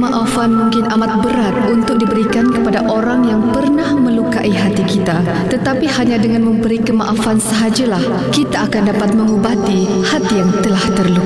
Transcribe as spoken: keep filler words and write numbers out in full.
kemaafan mungkin amat berat untuk diberikan kepada orang yang pernah melukai hati kita. Tetapi hanya dengan memberi kemaafan sahajalah kita akan dapat mengubati hati yang telah terluka.